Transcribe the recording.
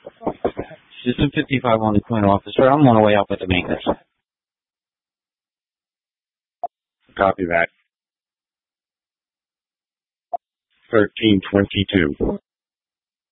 System 55 on the Queen officer. I'm on the way up with the maintenance. Copy that. 1322.